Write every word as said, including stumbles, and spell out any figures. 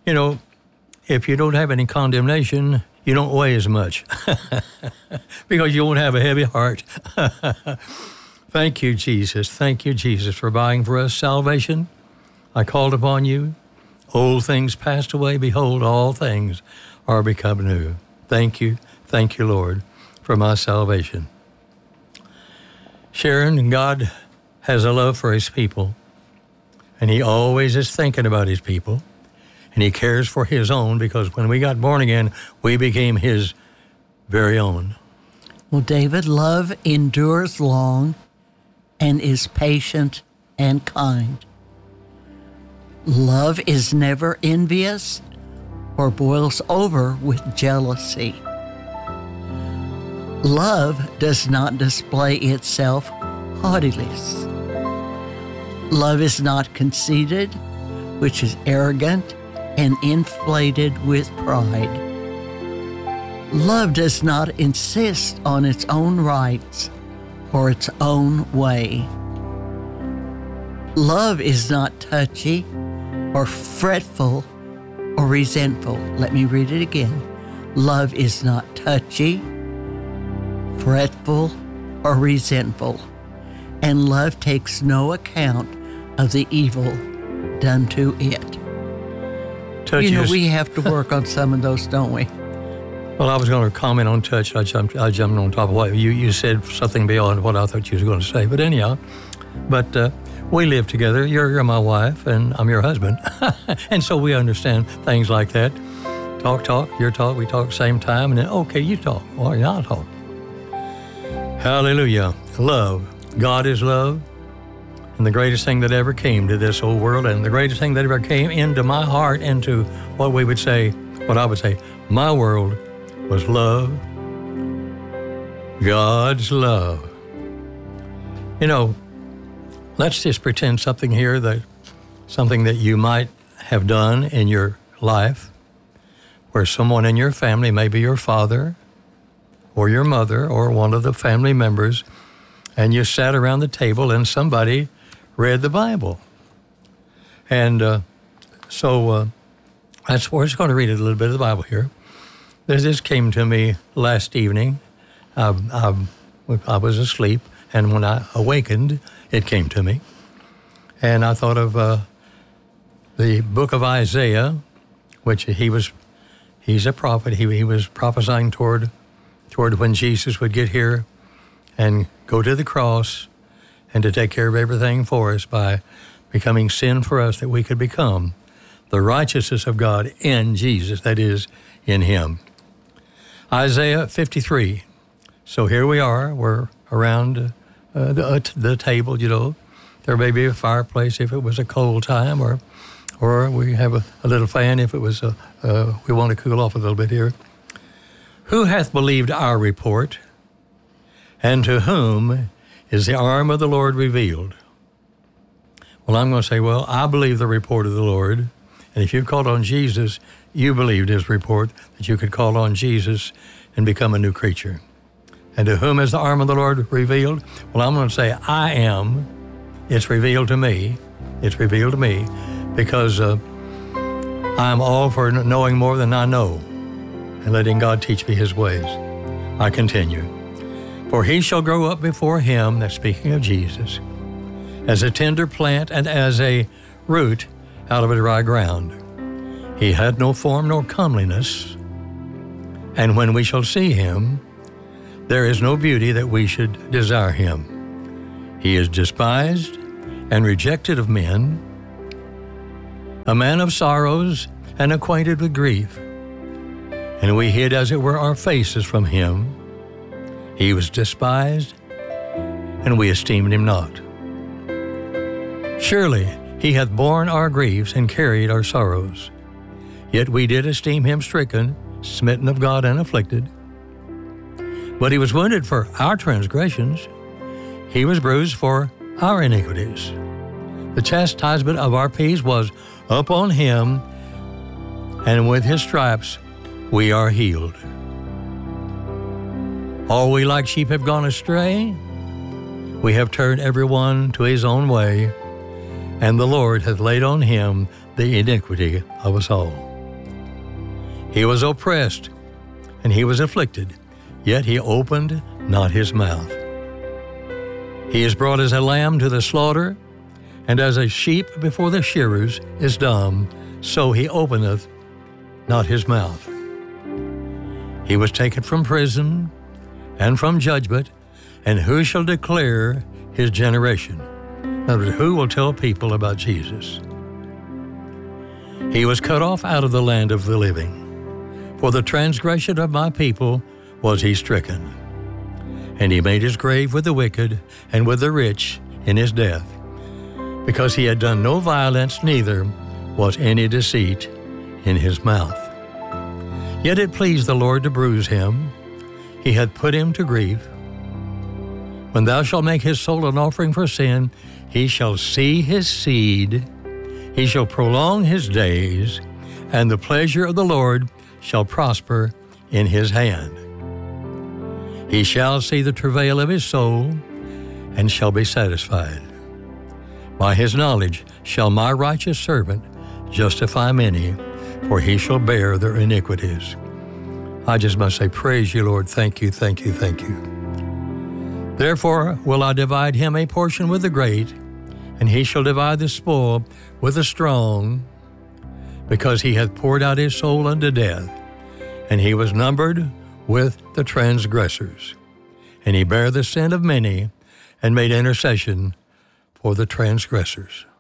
You know, if you don't have any condemnation, you don't weigh as much because you won't have a heavy heart. Thank you, Jesus. Thank you, Jesus, for buying for us salvation. I called upon you. Old things passed away. Behold, all things are become new. Thank you. Thank you, Lord, for my salvation. Sharon, God has a love for his people, and he always is thinking about his people. And he cares for his own, because when we got born again, we became his very own. Well, David, love endures long and is patient and kind. Love is never envious or boils over with jealousy. Love does not display itself haughtiness. Love is not conceited, which is arrogant and inflated with pride. Love does not insist on its own rights or its own way. Love is not touchy or fretful or resentful. Let me read it again. Love is not touchy, fretful, or resentful, and love takes no account of the evil done to it. Touch you know, is, we have to work on some of those, don't we? Well, I was going to comment on touch. I jumped, I jumped on top of what you, you said, something beyond what I thought you were going to say. But anyhow, but uh, we live together. You're, you're my wife, and I'm your husband. And so we understand things like that. Talk, talk, your talk, we talk same time, and then, okay, you talk, or I'll talk. Hallelujah. Love. God is love. And the greatest thing that ever came to this whole world, and the greatest thing that ever came into my heart, into what we would say, what I would say, my world, was love. God's love. You know, let's just pretend something here, that something that you might have done in your life, where someone in your family, maybe your father or your mother or one of the family members, and you sat around the table and somebody read the Bible. And uh, so uh, that's, we're just going to read a little bit of the Bible here. This, this came to me last evening. I, I, I was asleep, and when I awakened, it came to me. And I thought of uh, the book of Isaiah, which he was, he's a prophet. He, he was prophesying toward, toward when Jesus would get here and go to the cross and to take care of everything for us by becoming sin for us, that we could become the righteousness of God in Jesus, that is, in him. Isaiah fifty-three. So here we are. We're around uh, the, uh, the table, you know. There may be a fireplace if it was a cold time, or or we have a, a little fan if it was a, uh, we want to cool off a little bit here. Who hath believed our report, and to whom is the arm of the Lord revealed? Well, I'm going to say, well, I believe the report of the Lord. And if you've called on Jesus, you believed his report, that you could call on Jesus and become a new creature. And to whom is the arm of the Lord revealed? Well, I'm going to say, I am. It's revealed to me. It's revealed to me because uh, I'm all for knowing more than I know and letting God teach me his ways. I continue. For he shall grow up before him, that's speaking of Jesus, as a tender plant and as a root out of a dry ground. He had no form nor comeliness, and when we shall see him, there is no beauty that we should desire him. He is despised and rejected of men, a man of sorrows and acquainted with grief. And we hid, as it were, our faces from him. He was despised, and we esteemed him not. Surely he hath borne our griefs and carried our sorrows. Yet we did esteem him stricken, smitten of God, and afflicted. But he was wounded for our transgressions. He was bruised for our iniquities. The chastisement of our peace was upon him, and with his stripes we are healed. All we like sheep have gone astray. We have turned every one to his own way, and the Lord hath laid on him the iniquity of us all. He was oppressed, and he was afflicted, yet he opened not his mouth. He is brought as a lamb to the slaughter, and as a sheep before the shearers is dumb, so he openeth not his mouth. He was taken from prison and from judgment, and who shall declare his generation? In other words, who will tell people about Jesus? He was cut off out of the land of the living. For the transgression of my people was he stricken. And he made his grave with the wicked and with the rich in his death, because he had done no violence, neither was any deceit in his mouth. Yet it pleased the Lord to bruise him. He hath put him to grief. When thou shalt make his soul an offering for sin, he shall see his seed. He shall prolong his days, and the pleasure of the Lord shall prosper in his hand. He shall see the travail of his soul, and shall be satisfied. By his knowledge shall my righteous servant justify many, for he shall bear their iniquities. I just must say, praise you, Lord. Thank you, thank you, thank you. Therefore will I divide him a portion with the great, and he shall divide the spoil with the strong, because he hath poured out his soul unto death, and he was numbered with the transgressors. And he bare the sin of many, and made intercession for the transgressors.